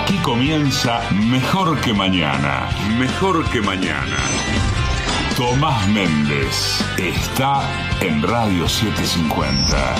Aquí comienza Mejor que Mañana. Mejor que Mañana. Tomás Méndez está en Radio 750.